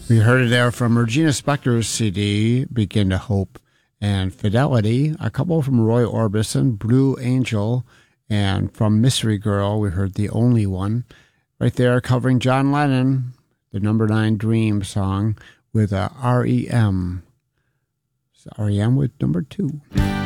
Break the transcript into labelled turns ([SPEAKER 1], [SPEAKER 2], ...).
[SPEAKER 1] We heard it there from Regina Spektor's CD, Begin to Hope, and Fidelity, a couple from Roy Orbison, Blue Angel, and from Mystery Girl, we heard The Only One. Right there covering John Lennon, the number 9 Dream song with REM. REM with number 2.